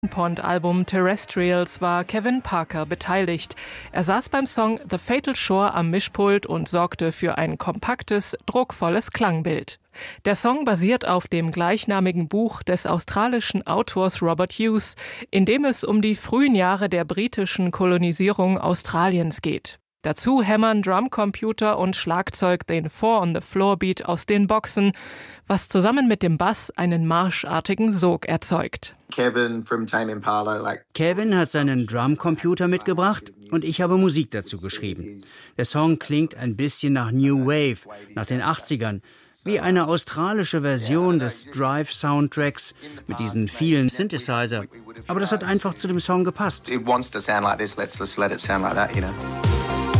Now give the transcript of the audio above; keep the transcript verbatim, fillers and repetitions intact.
Pond-Album Terrestrials war Kevin Parker beteiligt. Er saß beim Song The Fatal Shore am Mischpult und sorgte für ein kompaktes, druckvolles Klangbild. Der Song basiert auf dem gleichnamigen Buch des australischen Autors Robert Hughes, in dem es um die frühen Jahre der britischen Kolonisierung Australiens geht. Dazu hämmern Drumcomputer und Schlagzeug den Four-on-the-Floor-Beat aus den Boxen, was zusammen mit dem Bass einen marschartigen Sog erzeugt. Kevin from Tame Impala, like Kevin hat seinen Drumcomputer mitgebracht und ich habe Musik dazu geschrieben. Der Song klingt ein bisschen nach New Wave, nach den achtzigern, wie eine australische Version des Drive-Soundtracks mit diesen vielen Synthesizer. Aber das hat einfach zu dem Song gepasst. It wants to sound like this, let's, let's let it sound like that, you know.